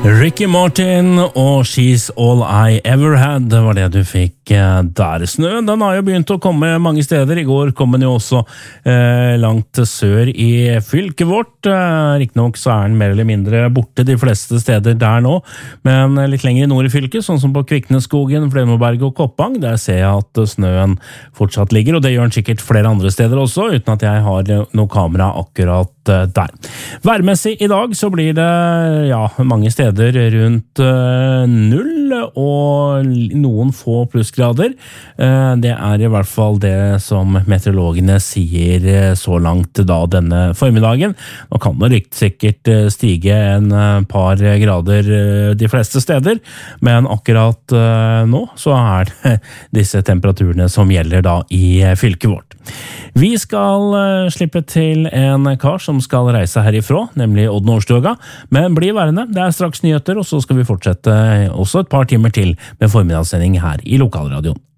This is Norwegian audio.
Ricky Martin og She's All I Ever Had, det var det du fikk der. Snøen, den har jo begynt å komme mange steder. I går kom den jo også langt sør i fylket vårt. Riktignok så er den mer eller mindre borte de fleste steder der nå, men litt lenger nord i fylket, sånn som på Kvikneskogen, Flemoberg og Koppang, der ser jeg at snøen fortsatt ligger, og det gjør den sikkert flere andre steder også, uten at jeg har noe kamera akkurat der. Værmessig i dag så blir det mange steder rundt 0 og noen få plussgrader. Det er i hvert fall det som meteorologene sier så langt da denne formiddagen. Nå kan det sikkert stige en par grader de fleste steder, men akkurat nå så er det disse temperaturene som gjelder da i fylket vårt. Vi skal slippe til en kar som skal reise herifra, nemlig Odd Nordstoga, men bli værende. Det er straks nyheter, og så skal vi fortsette også et par timer til med formidagssending her i Lokalradioen.